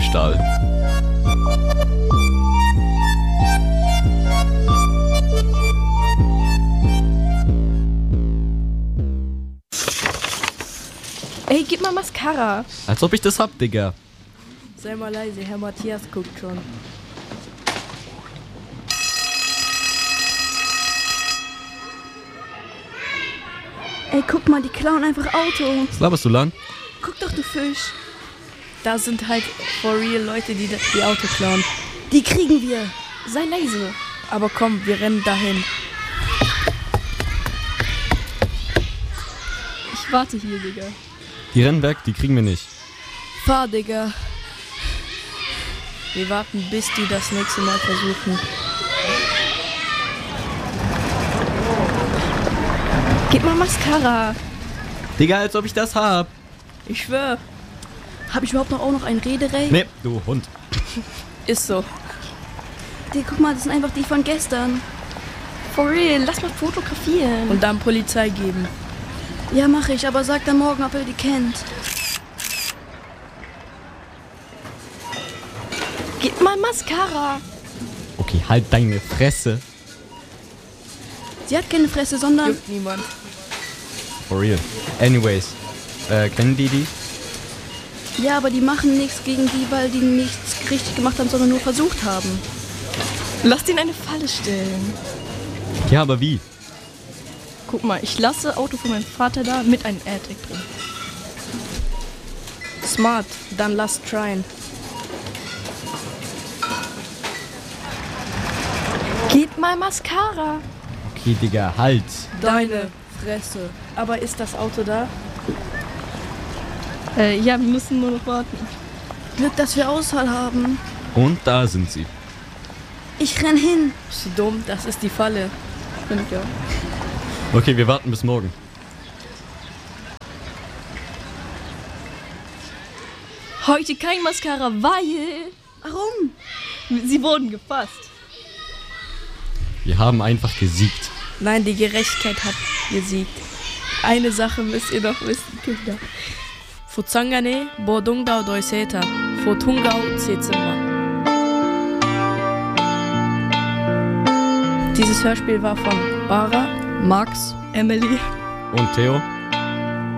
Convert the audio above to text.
Diebstahl. Ey, gib mal Mascara. Als ob ich das hab, Digga. Sei mal leise, Herr Matthias guckt schon. Ey, guck mal, die klauen einfach Auto. Was laberst du, Lan? Guck doch, du Fisch. Da sind halt for real Leute, die Auto klauen. Die kriegen wir. Sei leise. Aber komm, wir rennen dahin. Ich warte hier, Digga. Die rennen weg, die kriegen wir nicht. Fahr, Digga. Wir warten, bis die das nächste Mal versuchen. Gib mal Mascara. Digga, als ob ich das hab. Ich schwör. Hab ich überhaupt auch noch ein Rederay? Nee, du Hund. Ist so. Die, guck mal, das sind einfach die von gestern. For real, lass mal fotografieren. Und dann Polizei geben. Ja, mache ich, aber sag dann morgen, ob er die kennt. Gib mal Mascara. Okay, halt deine Fresse. Sie hat keine Fresse, sondern... Juckt niemand. For real. Anyways, kennen die? Ja, aber die machen nichts gegen die, weil die nichts richtig gemacht haben, sondern nur versucht haben. Lass den eine Falle stellen. Ja, aber wie? Guck mal, ich lasse Auto von meinem Vater da mit einem AirTag drin. Smart, dann lass tryen. Gib mal Mascara. Okay, Digga, halt. Deine Fresse. Aber ist das Auto da? Ja, wir müssen nur noch warten. Glück, dass wir Ausfall haben. Und da sind sie. Ich renn hin. Bist du dumm? Das ist die Falle. Stimmt ja. Okay, wir warten bis morgen. Heute kein Mascara, weil... Warum? Sie wurden gefasst. Wir haben einfach gesiegt. Nein, die Gerechtigkeit hat gesiegt. Eine Sache müsst ihr noch wissen, Kinder. Futsangane, Bodungdao Doiseta, Fotungao Zezima. Dieses Hörspiel war von Bara, Max, Emily Und Theo?